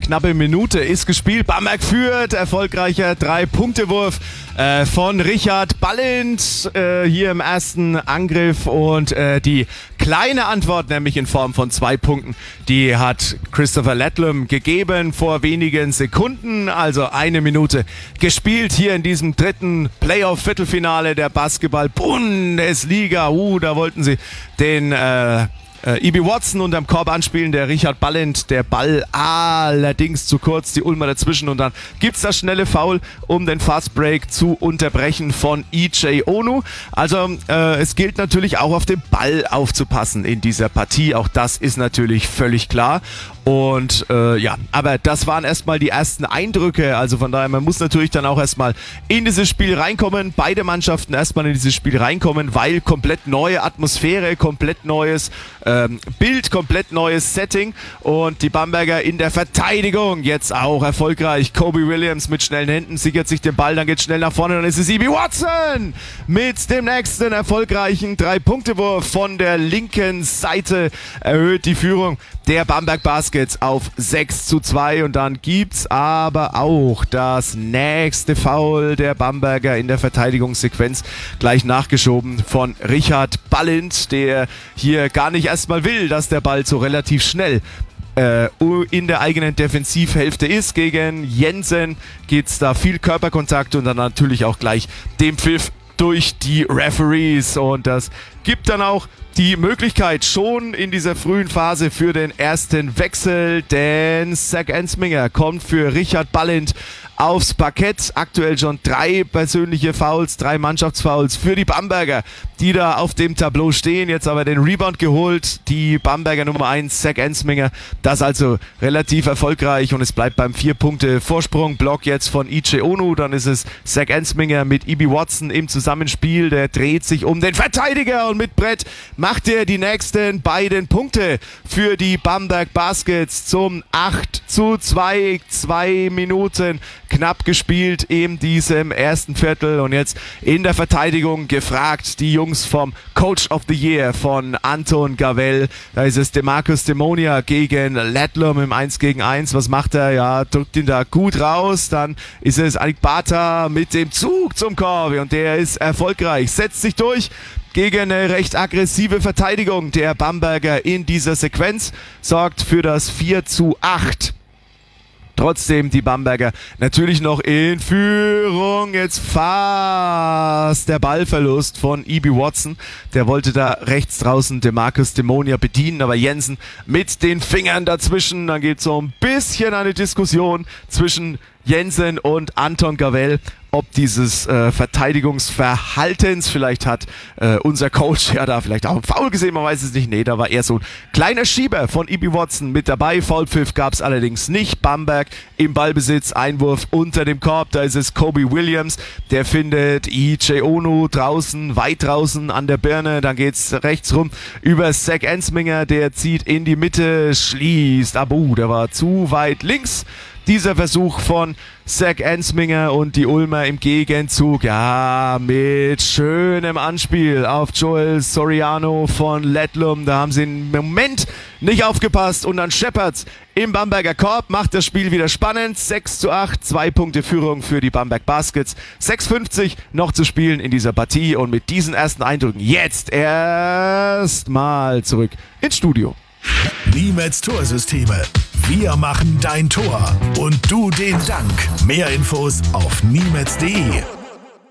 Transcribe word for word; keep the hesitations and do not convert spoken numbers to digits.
knappe Minute ist gespielt. Bamberg führt, erfolgreicher Drei-Punkte-Wurf äh, von Richard Ballint äh, hier im ersten Angriff und äh, die kleine Antwort, nämlich in Form von zwei Punkten, die hat Christopher Ledlum gegeben vor wenigen Sekunden, also eine Minute gespielt hier in diesem dritten Playoff-Viertelfinale der Basketball-Bundesliga. Uh, da wollten sie den äh, Äh, E B Watson unterm Korb anspielen, der Richard Ballint, der Ball allerdings zu kurz, die Ulmer dazwischen und dann gibt's das schnelle Foul, um den Fast Break zu unterbrechen von E J Onu. Also äh, es gilt natürlich auch auf den Ball aufzupassen in dieser Partie, auch das ist natürlich völlig klar. Und äh, ja, aber das waren erstmal die ersten Eindrücke, also von daher, man muss natürlich dann auch erstmal in dieses Spiel reinkommen, beide Mannschaften erstmal in dieses Spiel reinkommen, weil komplett neue Atmosphäre, komplett neues ähm, Bild, komplett neues Setting und die Bamberger in der Verteidigung jetzt auch erfolgreich. Kobe Williams mit schnellen Händen sichert sich den Ball, dann geht schnell nach vorne, dann ist es E B Watson mit dem nächsten erfolgreichen Drei-Punkte-Wurf von der linken Seite, erhöht die Führung der Bamberg Baskets auf sechs zu zwei und dann gibt's aber auch das nächste Foul der Bamberger in der Verteidigungssequenz, gleich nachgeschoben von Richard Ballint, der hier gar nicht erstmal will, dass der Ball so relativ schnell äh, in der eigenen Defensivhälfte ist. Gegen Jensen gibt's da viel Körperkontakt und dann natürlich auch gleich den Pfiff durch die Referees und das gibt dann auch die Möglichkeit schon in dieser frühen Phase für den ersten Wechsel, denn Zach Ensminger kommt für Richard Ballint aufs Parkett. Aktuell schon drei persönliche Fouls, drei Mannschaftsfouls für die Bamberger, die da auf dem Tableau stehen. Jetzt aber den Rebound geholt, die Bamberger Nummer eins, Zach Ensminger. Das also relativ erfolgreich und es bleibt beim vier Punkte Vorsprung. Block jetzt von E J Onu, dann ist es Zach Ensminger mit E B Watson im Zusammenspiel. Der dreht sich um den Verteidiger und mit Brett macht er die nächsten beiden Punkte für die Bamberg Baskets zum acht zu zwei. Zwei Minuten knapp gespielt in diesem ersten Viertel und jetzt in der Verteidigung gefragt die Jungs vom Coach of the Year von Anton Gavell. Da ist es DeMarcus Demonia gegen Ledlum im eins gegen eins. Was macht er? Ja, drückt ihn da gut raus. Dann ist es Anik Bata mit dem Zug zum Korb und der ist erfolgreich, setzt sich durch gegen eine recht aggressive Verteidigung der Bamberger in dieser Sequenz, sorgt für das vier zu acht. Trotzdem die Bamberger natürlich noch in Führung. Jetzt fast der Ballverlust von E B Watson. Der wollte da rechts draußen DeMarcus Demonia bedienen, aber Jensen mit den Fingern dazwischen. Dann geht so ein bisschen eine Diskussion zwischen Jensen und Anton Gavell, ob dieses äh, Verteidigungsverhaltens, vielleicht hat äh, unser Coach ja da vielleicht auch einen Foul gesehen, man weiß es nicht. Nee, da war eher so ein kleiner Schieber von E B Watson mit dabei. Foulpfiff gab es allerdings nicht. Bamberg im Ballbesitz, Einwurf unter dem Korb, da ist es Kobe Williams, der findet E J Onu draußen, weit draußen an der Birne, dann geht's rechts rum über Zach Ensminger, der zieht in die Mitte, schließt, Abu, der war zu weit links. Dieser Versuch von Zach Ensminger und die Ulmer im Gegenzug, ja, mit schönem Anspiel auf Joel Soriano von Ledlum. Da haben sie im Moment nicht aufgepasst und dann scheppert's im Bamberger Korb, macht das Spiel wieder spannend. sechs zu acht, zwei Punkte Führung für die Bamberg Baskets. sechs fünfzig noch zu spielen in dieser Partie und mit diesen ersten Eindrücken jetzt erstmal zurück ins Studio. Niemets Torsysteme. Wir machen dein Tor und du den Dank. Mehr Infos auf niemets punkt de.